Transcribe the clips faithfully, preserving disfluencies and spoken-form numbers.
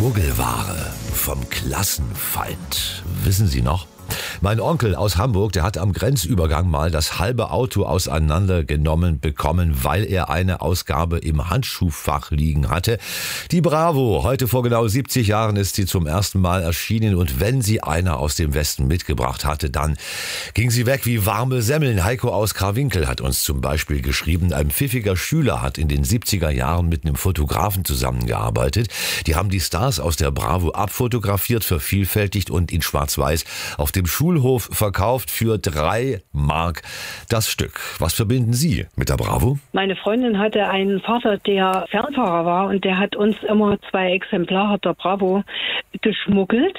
Schmuggelware vom Klassenfeind. Wissen Sie noch? Mein Onkel aus Hamburg, der hat am Grenzübergang mal das halbe Auto auseinandergenommen bekommen, weil er eine Ausgabe im Handschuhfach liegen hatte. Die Bravo, heute vor genau siebzig Jahren ist sie zum ersten Mal erschienen und wenn sie einer aus dem Westen mitgebracht hatte, dann ging sie weg wie warme Semmeln. Heiko aus Krawinkel hat uns zum Beispiel geschrieben, ein pfiffiger Schüler hat in den siebziger Jahren mit einem Fotografen zusammengearbeitet. Die haben die Stars aus der Bravo abfotografiert, vervielfältigt und in Schwarz-Weiß auf dem Schulhof verkauft für drei Mark das Stück. Was verbinden Sie mit der Bravo? Meine Freundin hatte einen Vater, der Fernfahrer war und der hat uns immer zwei Exemplare der Bravo geschmuggelt.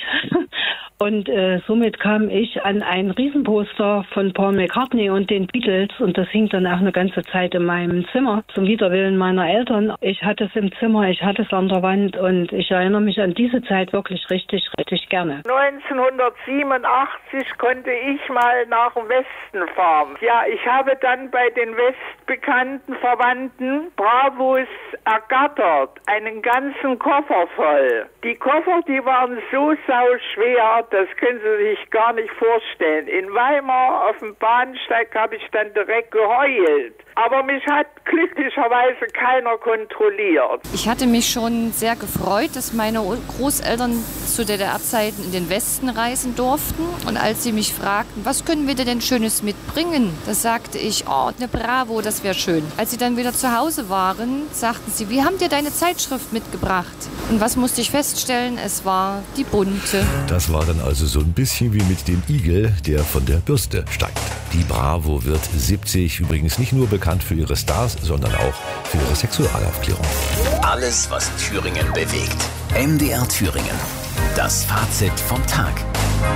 Und äh, somit kam ich an ein Riesenposter von Paul McCartney und den Beatles und das hing dann auch eine ganze Zeit in meinem Zimmer, zum Widerwillen meiner Eltern. Ich hatte es im Zimmer, ich hatte es an der Wand und ich erinnere mich an diese Zeit wirklich richtig, richtig gerne. neunzehnhundertsiebenundachtzig konnte ich mal nach dem Westen fahren. Ja, ich habe dann bei den westbekannten Verwandten Bravos ergattert, einen ganzen Koffer voll. Die Koffer, die waren so sauschwer, das können Sie sich gar nicht vorstellen. In Weimar auf dem Bahnsteig habe ich dann direkt geheult. Aber mich hat glücklicherweise keiner kontrolliert. Ich hatte mich schon sehr gefreut, dass meine Großeltern zu D D R-Zeiten in den Westen reisen durften. Und als sie mich fragten, was können wir dir denn Schönes mitbringen? Da sagte ich, oh, eine Bravo, das wäre schön. Als sie dann wieder zu Hause waren, sagten sie, wie haben dir deine Zeitschrift mitgebracht? Und was musste ich feststellen? Es war die bunte. Das war dann also so ein bisschen wie mit dem Igel, der von der Bürste steigt. Die Bravo wird siebzig, übrigens nicht nur bekannt für ihre Stars, sondern auch für ihre Sexualaufklärung. Alles, was Thüringen bewegt. M D R Thüringen. Das Fazit vom Tag.